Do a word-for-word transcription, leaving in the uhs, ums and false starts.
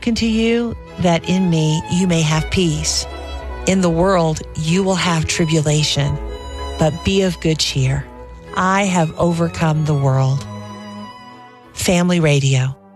spoken to you, that in me you may have peace. In the world you will have tribulation, but be of good cheer. I have overcome the world. Family Radio.